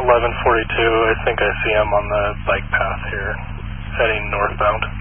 1142, I think I see him on the bike path here, heading northbound.